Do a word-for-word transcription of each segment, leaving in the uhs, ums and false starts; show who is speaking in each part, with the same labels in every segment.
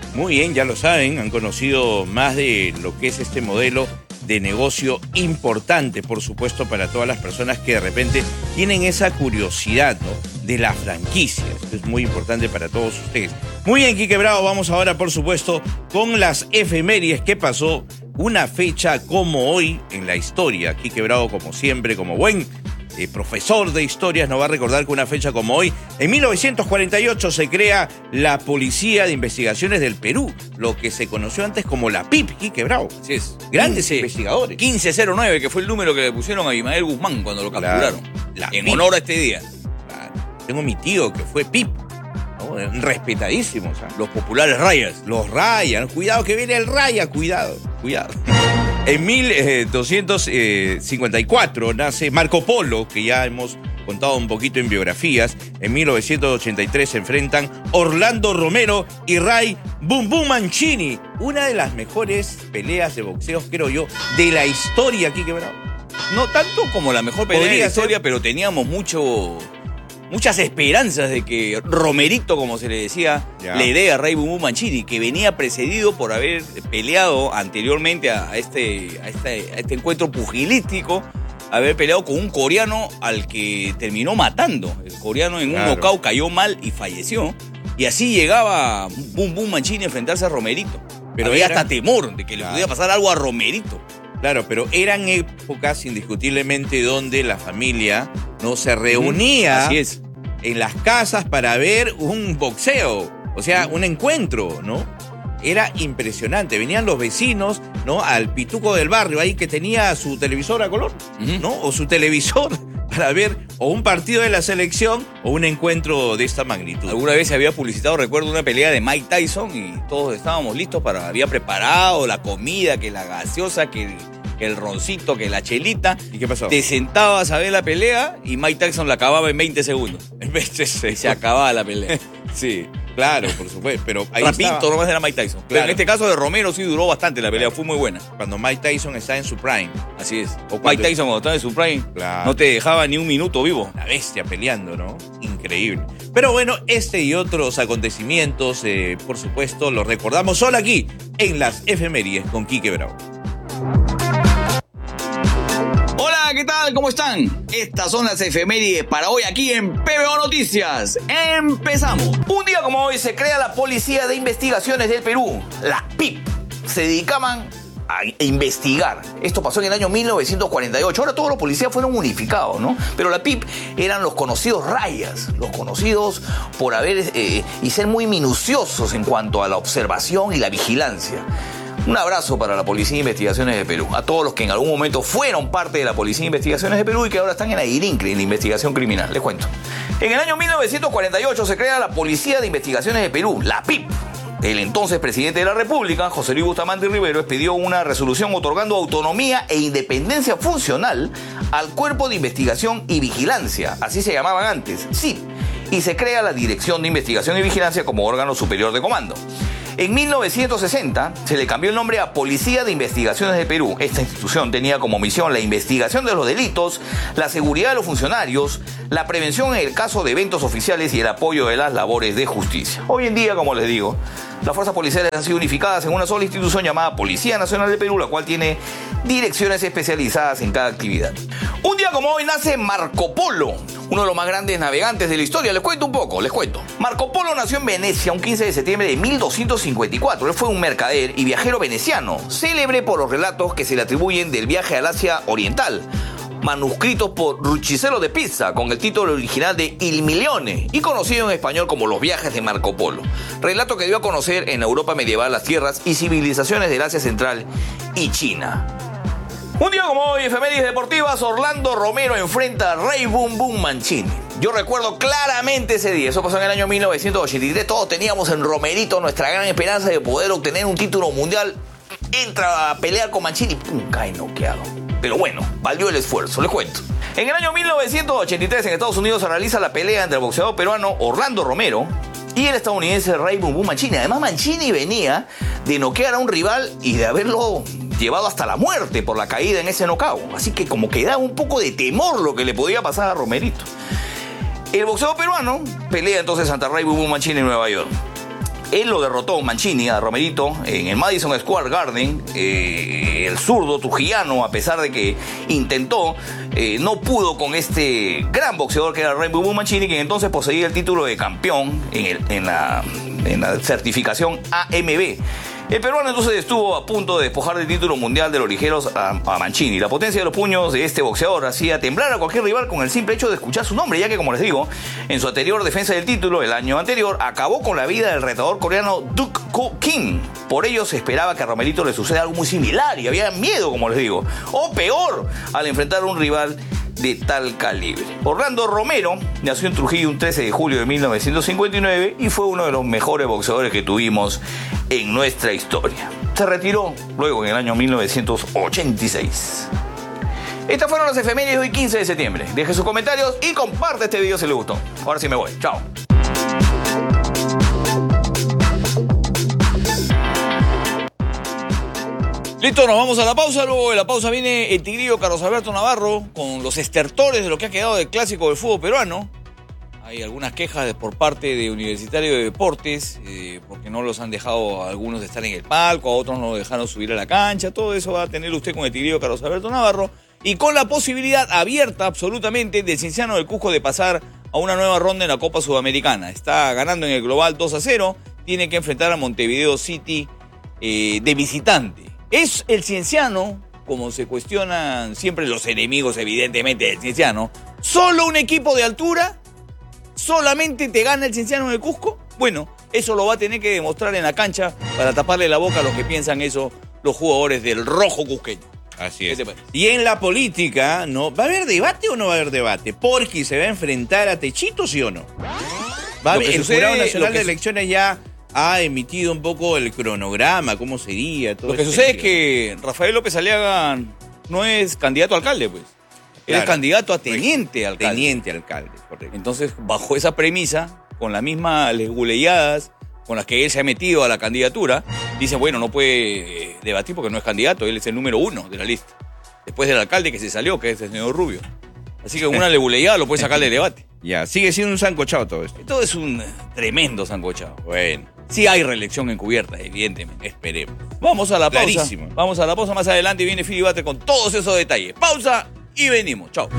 Speaker 1: Muy bien, ya lo saben, han conocido más de lo que es este modelo de negocio importante, por supuesto, para todas las personas que de repente tienen esa curiosidad, ¿no?, de la franquicia. Esto es muy importante para todos ustedes. Muy bien, Quique Bravo, vamos ahora, por supuesto, con las efemérides que pasó una fecha como hoy en la historia. Quique Bravo, como siempre, como buen eh, profesor de historias, nos va a recordar que una fecha como hoy, en mil novecientos cuarenta y ocho, se crea la Policía de Investigaciones del Perú, lo que se conoció antes como la P I P, Quique Bravo.
Speaker 2: Así es.
Speaker 1: Grandes
Speaker 2: quince,
Speaker 1: investigadores.
Speaker 2: quince cero nueve, que fue el número que le pusieron a Abimael Guzmán cuando lo capturaron.
Speaker 1: Claro, la
Speaker 2: en
Speaker 1: P I P.
Speaker 2: honor a este día.
Speaker 1: Claro. Tengo mi tío que fue P I P, ¿no? Respetadísimos. ¿eh?
Speaker 2: Los populares rayas.
Speaker 1: Los Ryan, cuidado que viene el Raya, cuidado, cuidado. En mil doscientos cincuenta y cuatro nace Marco Polo, que ya hemos contado un poquito en biografías. En mil novecientos ochenta y tres se enfrentan Orlando Romero y Ray Bum Bum Mancini. Una de las mejores peleas de boxeo, creo yo, de la historia, Quique Bravo.
Speaker 2: No tanto como la mejor pelea de
Speaker 1: Podría
Speaker 2: la historia,
Speaker 1: ser.
Speaker 2: pero teníamos mucho... muchas esperanzas de que Romerito, como se le decía,
Speaker 1: Ya.
Speaker 2: le dé a Ray Bum Bum Mancini, que venía precedido por haber peleado anteriormente a este, a este, a este encuentro pugilístico, haber peleado con un coreano al que terminó matando. El coreano en
Speaker 1: Claro.
Speaker 2: un knockout cayó mal y falleció. Y así llegaba Bum Bum Mancini a enfrentarse a Romerito.
Speaker 1: Pero
Speaker 2: Pero había
Speaker 1: era-
Speaker 2: hasta temor de que le
Speaker 1: Claro.
Speaker 2: pudiera pasar algo a Romerito.
Speaker 1: Claro, pero eran épocas indiscutiblemente donde la familia no se reunía
Speaker 2: Así es.
Speaker 1: en las casas para ver un boxeo, o sea, un encuentro, ¿no? Era impresionante. Venían los vecinos, ¿no?, al pituco del barrio ahí que tenía su televisor a color,
Speaker 2: Ujú.
Speaker 1: ¿no? O su televisor para ver o un partido de la selección o un encuentro de esta magnitud.
Speaker 2: Alguna vez se había publicitado, recuerdo, una pelea de Mike Tyson y todos estábamos listos para... Había preparado la comida, que la gaseosa, que el, que el roncito, que la chelita.
Speaker 1: ¿Y qué pasó?
Speaker 2: Te sentabas a ver la pelea y Mike Tyson la acababa en veinte segundos.
Speaker 1: En vez de
Speaker 2: Y
Speaker 1: ser-
Speaker 2: se acababa la pelea.
Speaker 1: Sí, claro, por supuesto, pero ahí
Speaker 2: Rapidito
Speaker 1: estaba,
Speaker 2: nomás era Mike Tyson. Pero
Speaker 1: Claro.
Speaker 2: en este caso de Romero sí duró bastante la pelea, fue muy buena.
Speaker 1: cuando Mike Tyson está en su prime.
Speaker 2: Así es.
Speaker 1: O
Speaker 2: Mike
Speaker 1: cuando-
Speaker 2: Tyson cuando estaba en su prime
Speaker 1: Claro.
Speaker 2: no te dejaba ni un minuto vivo.
Speaker 1: Una bestia peleando, ¿no? Increíble. Pero bueno, este y otros acontecimientos, eh, por supuesto, los recordamos solo aquí, en las efemérides con Quique Bravo.
Speaker 2: Hola, ¿qué tal? ¿Cómo están? Estas son las efemérides para hoy aquí en P B O Noticias. ¡Empezamos! Un día como hoy se crea la Policía de Investigaciones del Perú, la P I P. Se dedicaban a investigar. Esto pasó en el año mil novecientos cuarenta y ocho. Ahora todos los policías fueron unificados, ¿no? Pero la P I P eran los conocidos rayas, los conocidos por haber eh, y ser muy minuciosos en cuanto a la observación y la vigilancia. Un abrazo para la Policía de Investigaciones de Perú, a todos los que en algún momento fueron parte de la Policía de Investigaciones de Perú y que ahora están en la IRINCRE, en la investigación criminal. Les cuento. En el año mil novecientos cuarenta y ocho se crea la Policía de Investigaciones de Perú, la P I P. El entonces presidente de la República, José Luis Bustamante Rivero, expidió una resolución otorgando autonomía e independencia funcional al Cuerpo de Investigación y Vigilancia, así se llamaban antes, C I V, y se crea la Dirección de Investigación y Vigilancia como órgano superior de comando. En mil novecientos sesenta se le cambió el nombre a Policía de Investigaciones de Perú. Esta institución tenía como misión la investigación de los delitos, la seguridad de los funcionarios, la prevención en el caso de eventos oficiales y el apoyo de las labores de justicia. Hoy en día, como les digo, las fuerzas policiales han sido unificadas en una sola institución llamada Policía Nacional de Perú, la cual tiene direcciones especializadas en cada actividad. Un día como hoy nace Marco Polo, uno de los más grandes navegantes de la historia. Les cuento un poco, les cuento. Marco Polo nació en Venecia un quince de septiembre de mil doscientos cincuenta y cuatro. Él fue un mercader y viajero veneciano, célebre por los relatos que se le atribuyen del viaje al Asia Oriental, manuscritos por Ruccicero de Pisa con el título original de Il Milione y conocido en español como Los viajes de Marco Polo. Relato que dio a conocer en Europa medieval las tierras y civilizaciones del Asia Central y China. Un día como hoy, efemérides deportivas, Orlando Romero enfrenta a Ray Bum Bum Mancini. Yo recuerdo claramente ese día, eso pasó en el año mil novecientos ochenta y tres, todos teníamos en Romerito nuestra gran esperanza de poder obtener un título mundial. Entra a pelear con Mancini, pum, cae noqueado. Pero bueno, valió el esfuerzo, les cuento. En el año mil novecientos ochenta y tres en Estados Unidos se realiza la pelea entre el boxeador peruano Orlando Romero y el estadounidense Ray Bum Bum Mancini. Además, Mancini venía de noquear a un rival y de haberlo llevado hasta la muerte por la caída en ese knockout. Así que como que daba un poco de temor lo que le podía pasar a Romerito. El boxeador peruano pelea entonces ante Ray Bum Bum Mancini en Nueva York. él lo derrotó, Mancini, a Romerito, en el Madison Square Garden. Eh, el zurdo trujillano, a pesar de que intentó, eh, no pudo con este gran boxeador que era Rainbow Bull Mancini, que entonces poseía el título de campeón en, el, en, la, en la certificación A M B. El peruano entonces estuvo a punto de despojar del título mundial de los ligeros a, a Mancini. La potencia de los puños de este boxeador hacía temblar a cualquier rival con el simple hecho de escuchar su nombre, ya que, como les digo, en su anterior defensa del título, el año anterior, acabó con la vida del retador coreano Duk Koo Kim. Por ello se esperaba que a Romerito le suceda algo muy similar y había miedo, como les digo, o peor, al enfrentar a un rival de tal calibre. Orlando Romero nació en Trujillo un trece de julio de mil novecientos cincuenta y nueve y fue uno de los mejores boxeadores que tuvimos en nuestra historia. Se retiró luego en el año mil novecientos ochenta y seis. Estas fueron las efemérides de hoy, quince de septiembre. Deje sus comentarios y comparte este video si le gustó. Ahora sí me voy. Chao. Listo, nos vamos a la pausa. Luego de la pausa viene el tigrillo Carlos Alberto Navarro con los estertores de lo que ha quedado del clásico del fútbol peruano. Hay algunas quejas por parte de Universitario de Deportes, eh, porque no los han dejado a algunos de estar en el palco, a otros no los dejaron subir a la cancha. Todo eso va a tener usted con el tigrillo Carlos Alberto Navarro y con la posibilidad abierta absolutamente del Cienciano del Cusco de pasar a una nueva ronda en la Copa Sudamericana. Está ganando en el global dos a cero, tiene que enfrentar a Montevideo City eh, de visitante. ¿Es el Cienciano, como se cuestionan siempre los enemigos evidentemente del Cienciano, solo un equipo de altura? ¿Solamente te gana el Cienciano del Cusco? Bueno, eso lo va a tener que demostrar en la cancha para taparle la boca a los que piensan eso los jugadores del rojo cusqueño.
Speaker 1: Así es. Y en la política, ¿no? ¿Va a haber debate o no va a haber debate? ¿Porky se va a enfrentar a Techito, sí o no? ¿Va a haber, el sucede, Jurado Nacional de Elecciones ya ha emitido un poco el cronograma, cómo sería todo.
Speaker 2: Lo que sucede es que Rafael López Aliaga no es candidato a alcalde, pues. Él claro, es candidato a teniente alcalde.
Speaker 1: Teniente alcalde, correcto.
Speaker 2: Entonces, bajo esa premisa, con las mismas lesguleyadas con las que él se ha metido a la candidatura, dice, bueno, no puede debatir porque no es candidato, él es el número uno de la lista. Después del alcalde que se salió, que es el señor Rubio. Así que con una leguleyada lo puede sacar de debate.
Speaker 1: Ya, sigue siendo un sancochado todo esto.
Speaker 2: Todo es un tremendo sancochado.
Speaker 1: Bueno.
Speaker 2: Sí hay reelección encubierta, evidentemente. Esperemos. Vamos a la pausa.
Speaker 1: Clarísimo.
Speaker 2: Vamos a la pausa. Más adelante viene Filibate con todos esos detalles. Pausa y venimos. Chao.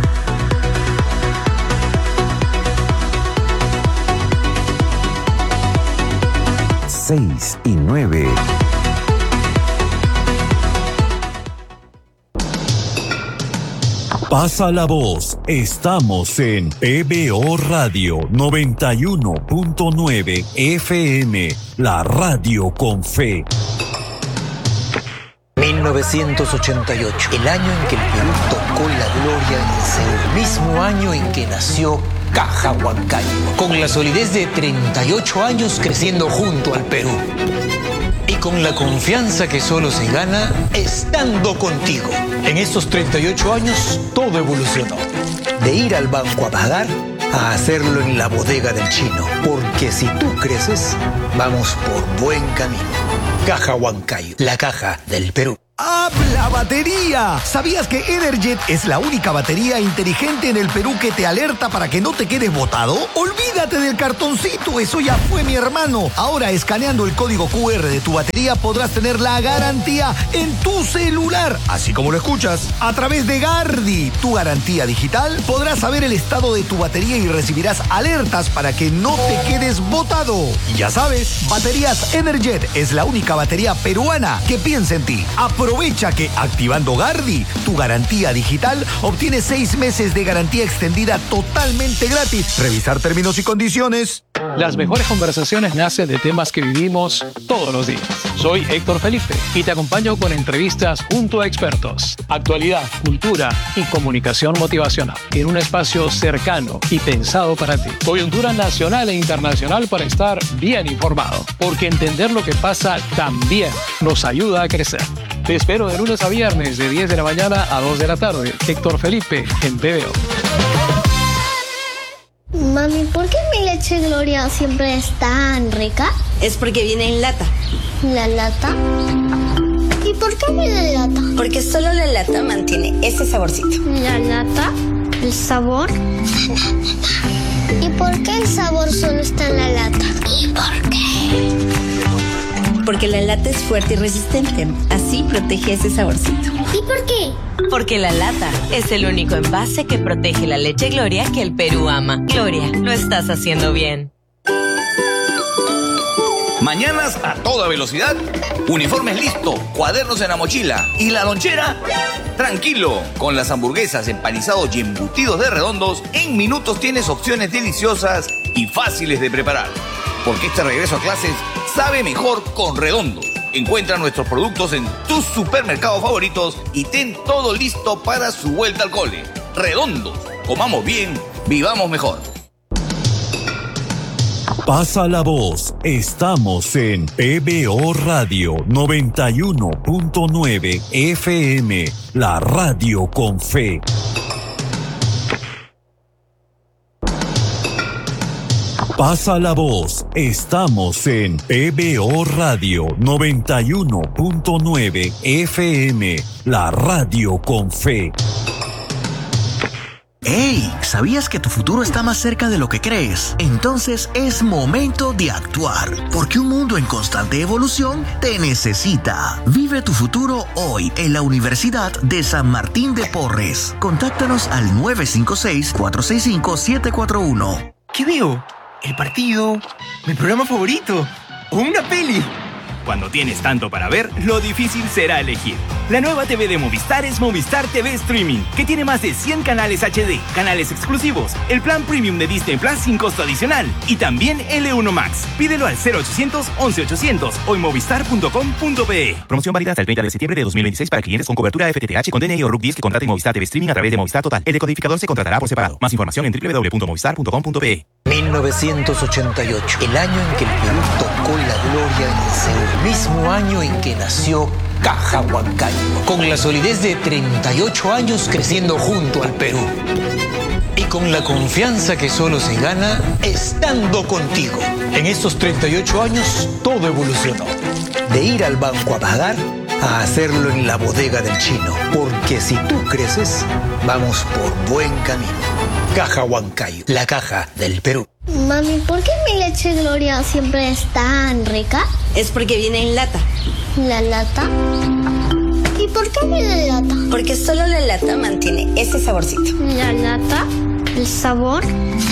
Speaker 3: seis y nueve. Pasa la voz, estamos en P B O Radio noventa y uno punto nueve F M, la radio con fe.
Speaker 4: mil novecientos ochenta y ocho, el año en que el Perú tocó la gloria en Seúl, mismo año en que nació Caja Huancayo, con la solidez de treinta y ocho años creciendo junto al Perú. Y con la confianza que solo se gana estando contigo. En estos treinta y ocho años todo evolucionó. De ir al banco a pagar a hacerlo en la bodega del chino. Porque si tú creces, vamos por buen camino. Caja Huancayo, la caja del Perú.
Speaker 5: ¡Habla batería! ¿Sabías que Energet es la única batería inteligente en el Perú que te alerta para que no te quedes botado? Olvídate del cartoncito, eso ya fue, mi hermano. Ahora, escaneando el código Q R de tu batería, podrás tener la garantía en tu celular. Así como lo escuchas, a través de Gardi, tu garantía digital, podrás saber el estado de tu batería y recibirás alertas para que no te quedes botado. Y ya sabes, Baterías Energet es la única batería peruana que piensa en ti. Aprovecha que activando Gardi, tu garantía digital, obtienes seis meses de garantía extendida totalmente gratis. Revisar términos y condiciones.
Speaker 6: Las mejores conversaciones nacen de temas que vivimos todos los días. Soy Héctor Felipe y te acompaño con entrevistas junto a expertos, actualidad, cultura y comunicación motivacional en un espacio cercano y pensado para ti. Coyuntura nacional e internacional para estar bien informado, porque entender lo que pasa también nos ayuda a crecer. Te espero de lunes a viernes de diez de la mañana a dos de la tarde. Héctor Felipe en P B O.
Speaker 7: Mami, ¿por qué mi leche Gloria siempre es tan rica?
Speaker 8: Es porque viene en lata.
Speaker 7: ¿La lata? ¿Y por qué viene en lata?
Speaker 8: Porque solo la lata mantiene ese saborcito.
Speaker 7: ¿La lata? ¿El sabor? ¿Y por qué el sabor solo está en la lata? ¿Y por qué?
Speaker 8: Porque la lata es fuerte y resistente, así protege ese saborcito.
Speaker 7: ¿Y por qué?
Speaker 9: Porque la lata es el único envase que protege la leche Gloria que el Perú ama. Gloria, lo estás haciendo bien.
Speaker 2: Mañanas a toda velocidad, uniformes listo, cuadernos en la mochila y la lonchera. Tranquilo, con las hamburguesas, empanizados y embutidos de Redondos, en minutos tienes opciones deliciosas y fáciles de preparar. Porque este regreso a clases sabe mejor con Redondos. Encuentra nuestros productos en tus supermercados favoritos y ten todo listo para su vuelta al cole. Redondos, comamos bien, vivamos mejor.
Speaker 3: Pasa la voz, estamos en P B O Radio noventa y uno punto nueve F M, la radio con fe. Pasa la voz, estamos en P B O Radio noventa y uno punto nueve F M, la radio con fe.
Speaker 10: ¡Hey! ¿Sabías que tu futuro está más cerca de lo que crees? Entonces es momento de actuar, porque un mundo en constante evolución te necesita. Vive tu futuro hoy en la Universidad de San Martín de Porres. Contáctanos al nueve cinco seis, cuatro seis cinco, siete cuatro uno.
Speaker 11: ¿Qué veo? ¿El partido? ¿Mi programa favorito? ¿O una peli? Cuando tienes tanto para ver, lo difícil será elegir. La nueva T V de Movistar es Movistar T V Streaming, que tiene más de cien canales H D, canales exclusivos, el plan premium de Disney Plus sin costo adicional y también L uno Max. Pídelo al cero ochocientos, once ochocientos o en movistar punto com punto pe. Promoción válida hasta el treinta de septiembre de dos mil veintiséis para clientes con cobertura F T T H con D N I o R U C diez que contraten Movistar T V Streaming a través de Movistar Total. El decodificador se contratará por separado. Más información en doble u doble u doble u punto movistar punto com punto pe.
Speaker 4: mil novecientos ochenta y ocho, el año en que el Perú tocó la gloria en el Seúl, mismo año en que nació Caja Huancayo, con la solidez de treinta y ocho años creciendo junto al Perú. Y con la confianza que solo se gana estando contigo. En estos treinta y ocho años todo evolucionó. De ir al banco a pagar a hacerlo en la bodega del chino. Porque si tú creces, vamos por buen camino. Caja Huancayo, la caja del Perú.
Speaker 7: Mami, ¿por qué mi leche Gloria siempre es tan rica?
Speaker 8: Es porque viene en lata.
Speaker 7: ¿La lata? ¿Y por qué viene en lata?
Speaker 8: Porque solo la lata mantiene ese saborcito.
Speaker 7: ¿La lata? ¿El sabor?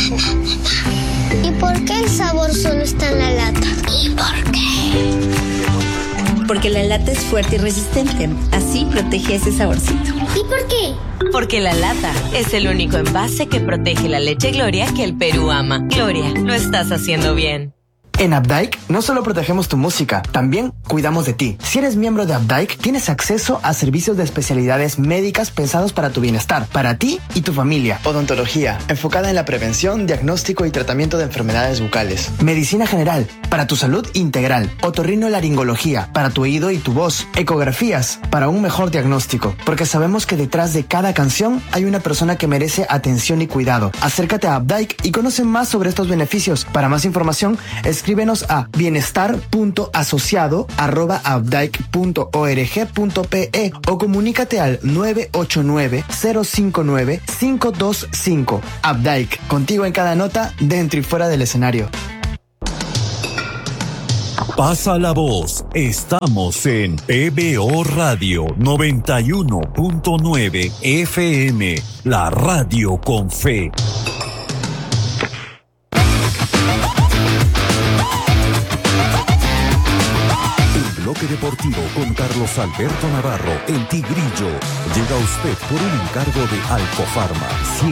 Speaker 7: ¿Y por qué el sabor solo está en la lata? ¿Y por qué?
Speaker 8: Porque la lata es fuerte y resistente, así protege ese saborcito.
Speaker 7: ¿Y por qué?
Speaker 9: Porque la lata es el único envase que protege la leche Gloria que el Perú ama. Gloria, lo estás haciendo bien.
Speaker 12: En Updike no solo protegemos tu música, también cuidamos de ti. Si eres miembro de Updike, tienes acceso a servicios de especialidades médicas pensados para tu bienestar, para ti y tu familia.
Speaker 13: Odontología, enfocada en la prevención, diagnóstico y tratamiento de enfermedades bucales.
Speaker 12: Medicina general, para tu salud integral. Otorrinolaringología, para tu oído y tu voz. Ecografías, para un mejor diagnóstico. Porque sabemos que detrás de cada canción hay una persona que merece atención y cuidado. Acércate a Updike y conoce más sobre estos beneficios. Para más información, escribe Escríbenos a bienestar punto asociado arroba updike punto org punto pe o comunícate al nueve ocho nueve, cero cinco nueve, cinco dos cinco. Updike, contigo en cada nota, dentro y fuera del escenario.
Speaker 3: Pasa la voz, estamos en P B O Radio noventa y uno punto nueve F M, la radio con fe. Bloque Deportivo con Carlos Alberto Navarro, el Tigrillo. Llega a usted por un encargo de Alcofarma.